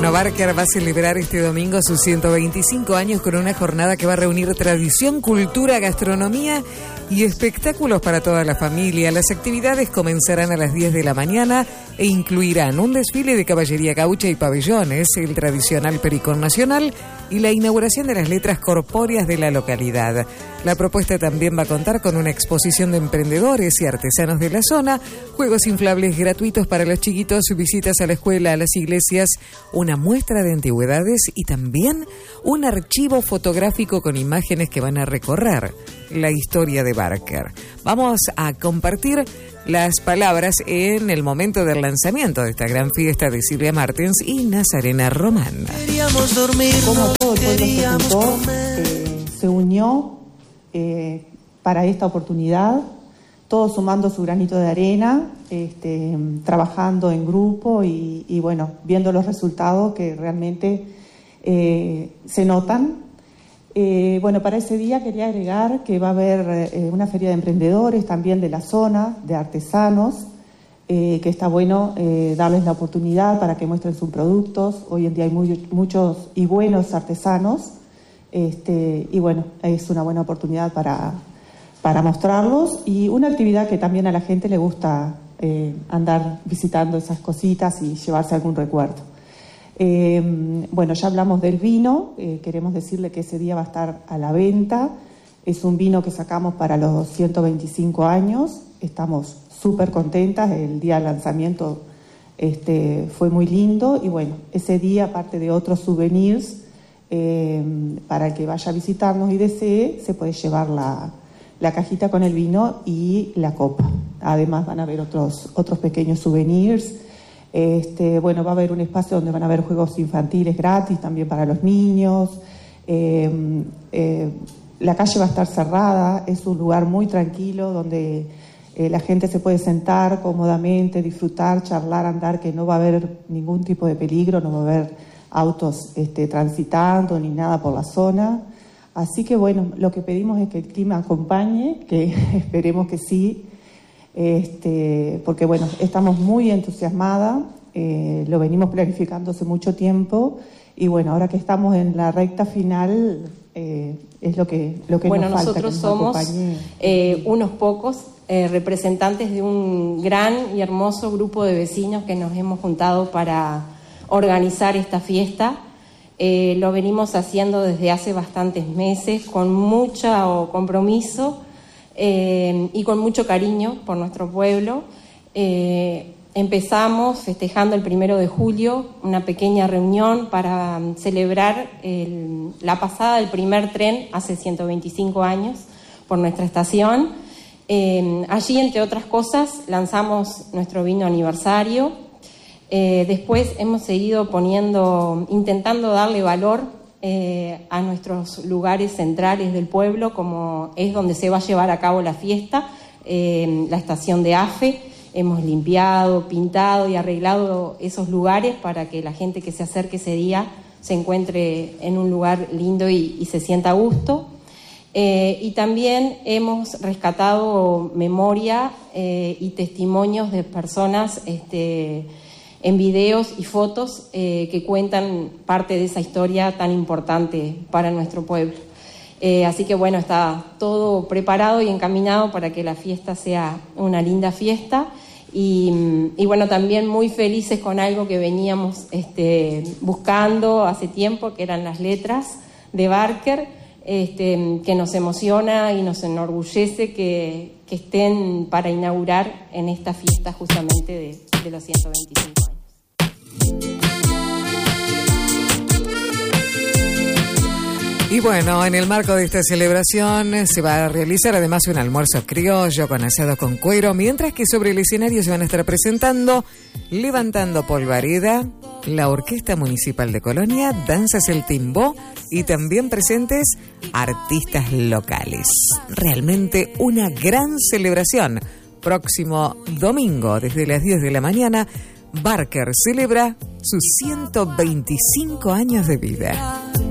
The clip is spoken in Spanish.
Bueno, Barker va a celebrar este domingo sus 125 años con una jornada que va a reunir tradición, cultura, gastronomía y espectáculos para toda la familia. Las actividades comenzarán a las 10 de la mañana e incluirán un desfile de caballería gaucha y pabellones, el tradicional pericón nacional y la inauguración de las letras corpóreas de la localidad. La propuesta también va a contar con una exposición de emprendedores y artesanos de la zona, juegos inflables gratuitos para los chiquitos, visitas a la escuela, a las iglesias, una muestra de antigüedades y también un archivo fotográfico con imágenes que van a recorrer la historia de Barker. Vamos a compartir las palabras en el momento del lanzamiento de esta gran fiesta de Silvia Martens y Nazarena Román. Queríamos dormir, como todo el pueblo se unió para esta oportunidad, todos sumando su granito de arena, trabajando en grupo y bueno, viendo los resultados que realmente se notan. Bueno, para ese día quería agregar que va a haber una feria de emprendedores también de la zona, de artesanos, que está bueno darles la oportunidad para que muestren sus productos. Hoy en día hay muchos y buenos artesanos, y bueno, es una buena oportunidad para mostrarlos y una actividad que también a la gente le gusta andar visitando esas cositas y llevarse algún recuerdo. Bueno, ya hablamos del vino, queremos decirle que ese día va a estar a la venta. Es un vino que sacamos para los 125 años, estamos súper contentas, el día del lanzamiento fue muy lindo y bueno, ese día aparte de otros souvenirs, para el que vaya a visitarnos y desee, se puede llevar la cajita con el vino y la copa. Además van a haber otros pequeños souvenirs. Bueno, va a haber un espacio donde van a haber juegos infantiles gratis también para los niños. La calle va a estar cerrada, es un lugar muy tranquilo donde la gente se puede sentar cómodamente, disfrutar, charlar, andar, que no va a haber ningún tipo de peligro, no va a haber autos transitando ni nada por la zona. Así que bueno, lo que pedimos es que el clima acompañe, que esperemos que sí. Porque bueno, estamos muy entusiasmadas, lo venimos planificando hace mucho tiempo y bueno, ahora que estamos en la recta final es lo que bueno, nos falta. Nosotros somos unos pocos representantes de un gran y hermoso grupo de vecinos que nos hemos juntado para organizar esta fiesta. Lo venimos haciendo desde hace bastantes meses con mucho compromiso y con mucho cariño por nuestro pueblo. Empezamos festejando el 1 de julio una pequeña reunión para celebrar la pasada del primer tren hace 125 años por nuestra estación. Allí, entre otras cosas, lanzamos nuestro vino aniversario. Después hemos seguido intentando darle valor a nuestros lugares centrales del pueblo, como es donde se va a llevar a cabo la fiesta, la estación de AFE. Hemos limpiado, pintado y arreglado esos lugares para que la gente que se acerque ese día se encuentre en un lugar lindo y se sienta a gusto. Y también hemos rescatado memoria y testimonios de personas en videos y fotos que cuentan parte de esa historia tan importante para nuestro pueblo. Así que bueno, está todo preparado y encaminado para que la fiesta sea una linda fiesta y bueno, también muy felices con algo que veníamos buscando hace tiempo, que eran las letras de Barker, que nos emociona y nos enorgullece que estén para inaugurar en esta fiesta justamente de los 125 años. Y bueno, en el marco de esta celebración se va a realizar además un almuerzo criollo con asado con cuero, mientras que sobre el escenario se van a estar presentando Levantando Polvareda, la Orquesta Municipal de Colonia, Danzas El Timbó y también presentes artistas locales. Realmente una gran celebración. Próximo domingo, desde las 10 de la mañana, Barker celebra sus 125 años de vida.